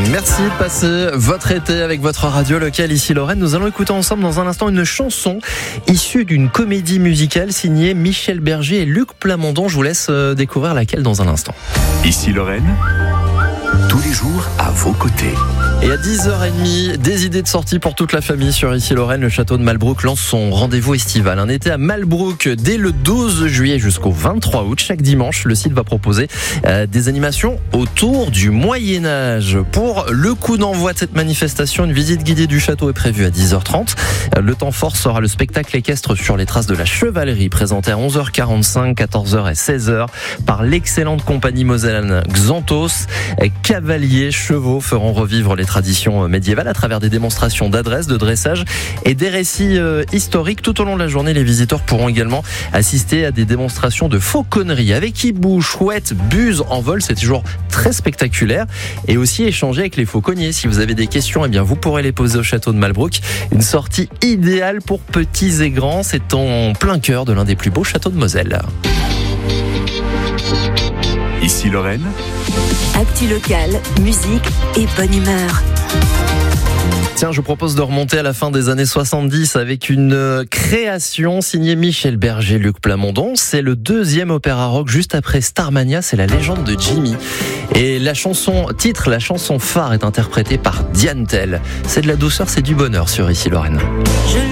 Merci de passer votre été avec votre radio locale ici Lorraine. Nous allons écouter ensemble dans un instant une chanson issue d'une comédie musicale signée Michel Berger et Luc Plamondon. Je vous laisse découvrir laquelle dans un instant. Ici Lorraine, tous les jours à vos côtés. Et à 10h30, des idées de sortie pour toute la famille sur Ici Lorraine. Le château de Malbrouck lance son rendez-vous estival. Un été à Malbrouck dès le 12 juillet jusqu'au 23 août. Chaque dimanche, le site va proposer des animations autour du Moyen-Âge. Pour le coup d'envoi de cette manifestation, une visite guidée du château est prévue à 10h30. Le temps fort sera le spectacle équestre sur les traces de la chevalerie, présenté à 11h45, 14h et 16h par l'excellente compagnie mosellane Xanthos. Cavaliers, chevaux feront revivre les traditions médiévales à travers des démonstrations d'adresse, de dressage et des récits historiques. Tout au long de la journée, les visiteurs pourront également assister à des démonstrations de fauconnerie avec hibou, chouette, buse en vol. C'est toujours très spectaculaire. Et aussi échanger avec les fauconniers. Si vous avez des questions, eh bien, vous pourrez les poser au château de Malbrouck. Une sortie idéale pour petits et grands. C'est en plein cœur de l'un des plus beaux châteaux de Moselle. Ici Lorraine, actu locale, musique et bonne humeur. Tiens, je vous propose de remonter à la fin des années 70 avec une création signée Michel Berger, Luc Plamondon. C'est le deuxième opéra rock juste après Starmania, c'est la légende de Jimmy. Et la chanson phare est interprétée par Diane Tell. C'est de la douceur, c'est du bonheur sur Ici Lorraine.